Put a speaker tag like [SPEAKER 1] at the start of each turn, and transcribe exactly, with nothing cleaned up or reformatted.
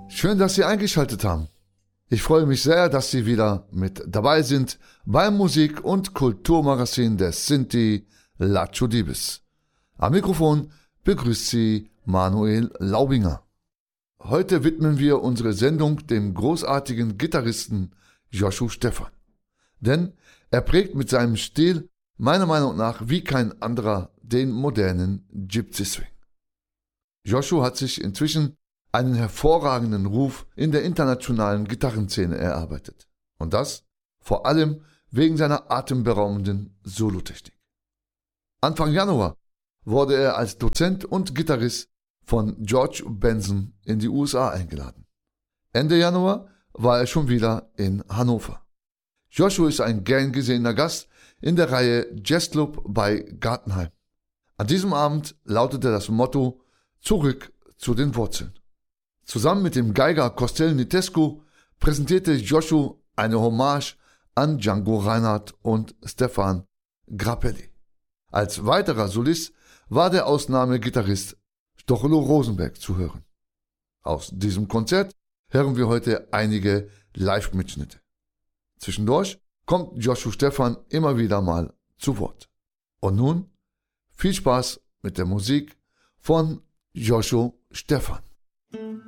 [SPEAKER 1] Schön, dass Sie eingeschaltet haben. Ich freue mich sehr, dass Sie wieder mit dabei sind beim Musik- und Kulturmagazin des Sinti Lacho Dibes. Am Mikrofon begrüßt Sie Manuel Laubinger. Heute widmen wir unsere Sendung dem großartigen Gitarristen Joshu Stephan. Denn er prägt mit seinem Stil meiner Meinung nach wie kein anderer den modernen Gypsy Swing. Joshu hat sich inzwischen einen hervorragenden Ruf in der internationalen Gitarrenszene erarbeitet. Und das vor allem wegen seiner atemberaubenden Solotechnik. Anfang Januar wurde er als Dozent und Gitarrist von George Benson in die U S A eingeladen. Ende Januar war er schon wieder in Hannover. Joshu ist ein gern gesehener Gast in der Reihe Jazzclub bei Gartenheim. An diesem Abend lautete das Motto Zurück zu den Wurzeln. Zusammen mit dem Geiger Costel Nitescu präsentierte Joshu eine Hommage an Django Reinhardt und Stefan Grappelli. Als weiterer Solist war der Ausnahmegitarrist Stochelo Rosenberg zu hören. Aus diesem Konzert hören wir heute einige Live-Mitschnitte. Zwischendurch kommt Joshu Stephan immer wieder mal zu Wort. Und nun viel Spaß mit der Musik von Joshu Stephan.